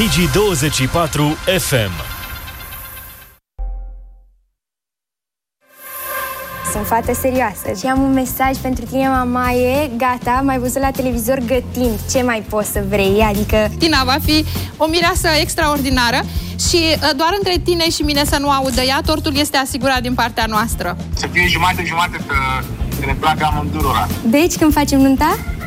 Digi24 FM. Sunt fată serioasă și am un mesaj pentru tine, mamaie. Gata, m-ai văzut la televizor gătind. Ce mai poți să vrei? Adică... Tina va fi o mireasă extraordinară și doar între tine și mine să nu audă ea, tortul este asigurat din partea noastră. Să fie jumate-jumate, să ne placă amândurora. Deci, când facem nunta?